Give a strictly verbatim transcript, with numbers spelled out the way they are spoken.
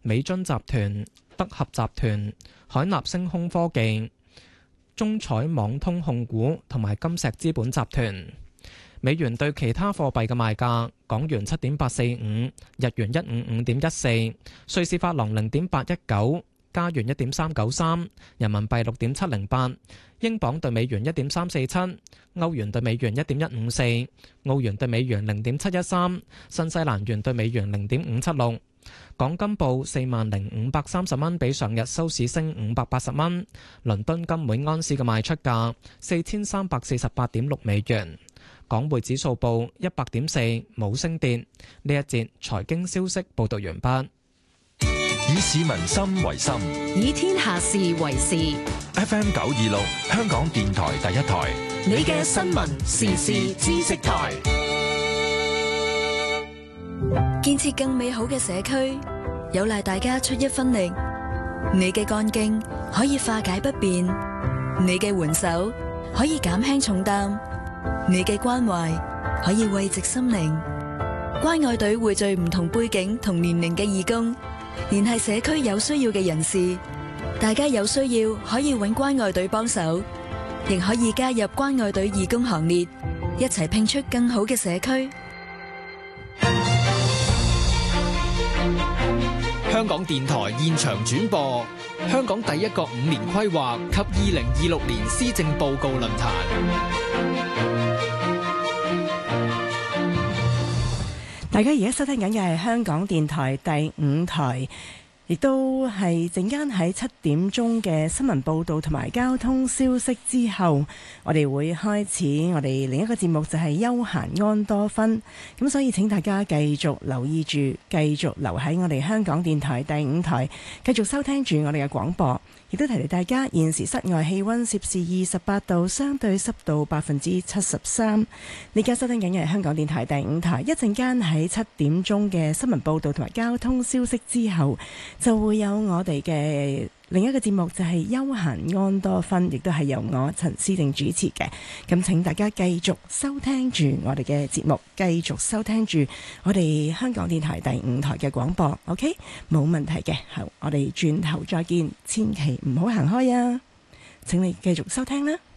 美津集團、德合集團、海納星空科技、中彩網通控股同埋金石資本集團。美元對其他貨幣嘅賣價：港元七點八四五，日元一五五點一四，瑞士法郎零點八一九，加元一點三九三，人民幣六點七零八，英鎊對美元一點三四七，歐元對美元一點一五四，澳元對美元零點七一三，新西蘭元對美元零點五七六。港金報四萬零五百三十蚊，比上日收市升五百八十蚊。倫敦金每安士嘅賣出價四千三百四十八點六美元。港匯指數報一百點四，冇升跌。呢一節財經消息報道完畢。 以市民心為心， 以天下事為事。 F M 九二六，香港電台第一台， 你嘅新聞時事知識台。 建設更美好嘅社區，有賴大家出一分力。你嘅幹勁可以化解不便，你嘅援手可以減輕重擔，你嘅關懷可以慰藉心靈。關愛隊匯聚唔同背景同年齡嘅義工，聯繫社區有需要嘅人士，大家有需要可以揾關愛隊幫手，亦可以加入關愛隊義工行列，一齊拼出更好嘅社區。 香港電台現場轉播香港第一個五年規劃及二零二六年施政報告論壇。 大家而家收聽緊嘅係香港電台第五台，亦都係陣間喺七點鐘嘅新聞報道同埋交通消息之後，我哋會開始我哋另一個節目，就係休閒安多芬。咁所以請大家繼續留意住，繼續留喺我哋香港電台第五台，繼續收聽住我哋嘅廣播。亦都提提大家，現時室外氣溫攝氏二十八度，相對濕度百分之七十三。你而家收聽緊嘅係香港電台第五台，一陣間喺七點鐘嘅新聞報道同埋交通消息之後，就會有我哋嘅另一個節目，就係休閒安多芬，亦都係由我陳思定主持嘅。咁請大家繼續收聽住我哋嘅節目，繼續收聽住我哋香港電台第五台嘅廣播。OK， 冇問題嘅。好，我哋轉頭再見，千祈唔好行開啊！請你繼續收聽啦。